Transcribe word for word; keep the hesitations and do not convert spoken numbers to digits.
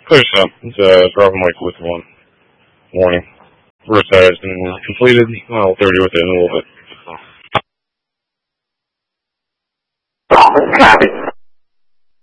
Clear shot. It's uh, dropping like with one. Warning. First side has been completed. Well, thirty with it in a little bit. Copy.